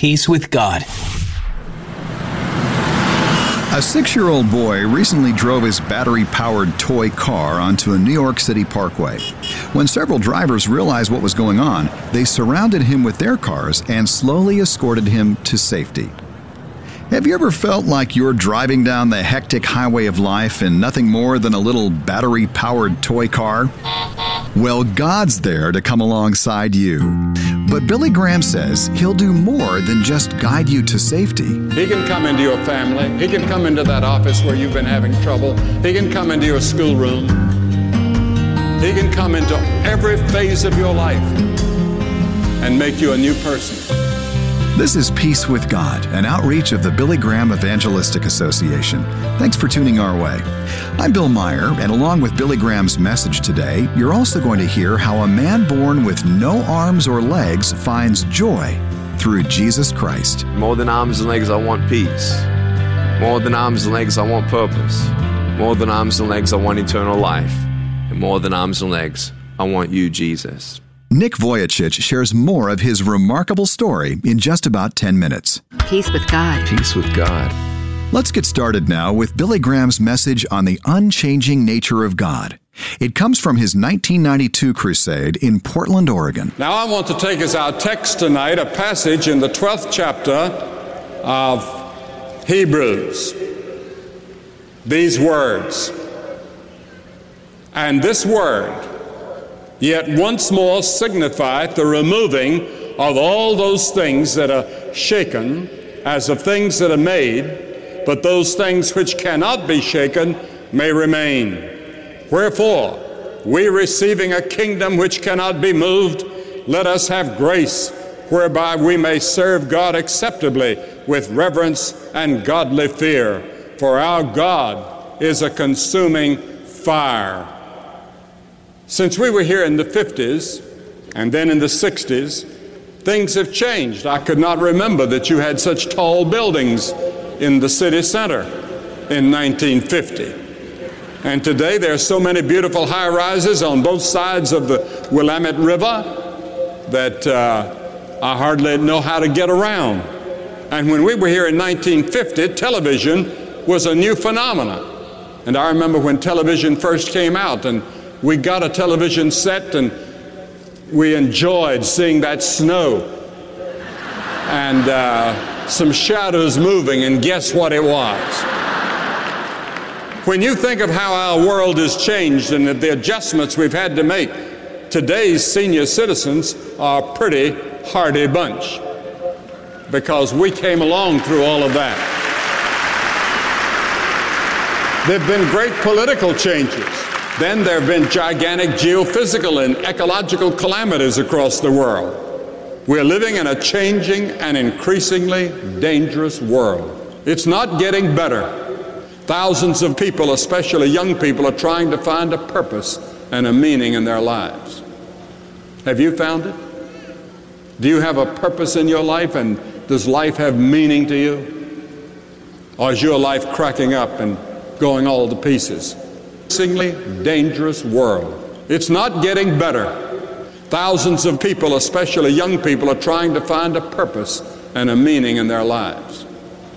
Peace with God. A 6-year-old boy recently drove his battery-powered toy car onto a New York City parkway. When several drivers realized what was going on, they surrounded him with their cars and slowly escorted him to safety. Have you ever felt like you're driving down the hectic highway of life in nothing more than a little battery-powered toy car? Well, God's there to come alongside you. But Billy Graham says He'll do more than just guide you to safety. He can come into your family. He can come into that office where you've been having trouble. He can come into your schoolroom. He can come into every phase of your life and make you a new person. This is Peace with God, an outreach of the Billy Graham Evangelistic Association. Thanks for tuning our way. I'm Bill Meyer, and along with Billy Graham's message today, you're also going to hear how a man born with no arms or legs finds joy through Jesus Christ. More than arms and legs, I want peace. More than arms and legs, I want purpose. More than arms and legs, I want eternal life. And more than arms and legs, I want you, Jesus. Nick Vujicic shares more of his remarkable story in just about 10 minutes. Peace with God. Peace with God. Let's get started now with Billy Graham's message on the unchanging nature of God. It comes from his 1992 crusade in Portland, Oregon. Now I want to take as our text tonight a passage in the 12th chapter of Hebrews. These words. And this word, yet once more signifieth the removing of all those things that are shaken, as of things that are made, but those things which cannot be shaken may remain. Wherefore, we receiving a kingdom which cannot be moved, let us have grace, whereby we may serve God acceptably with reverence and godly fear. For our God is a consuming fire. Since we were here in the 50s and then in the 60s, things have changed. I could not remember that you had such tall buildings in the city center in 1950. And today there are so many beautiful high-rises on both sides of the Willamette River that I hardly know how to get around. And when we were here in 1950, television was a new phenomenon. And I remember when television first came out, and we got a television set and we enjoyed seeing that snow and some shadows moving, and guess what it was? When you think of how our world has changed and the adjustments we've had to make, today's senior citizens are a pretty hardy bunch because we came along through all of that. There have been great political changes. Then there have been gigantic geophysical and ecological calamities across the world. We're living in a changing and increasingly dangerous world. It's not getting better. Thousands of people, especially young people, are trying to find a purpose and a meaning in their lives. Have you found it? Do you have a purpose in your life, and does life have meaning to you? Or is your life cracking up and going all to pieces? Increasingly dangerous world. It's not getting better. Thousands of people, especially young people, are trying to find a purpose and a meaning in their lives.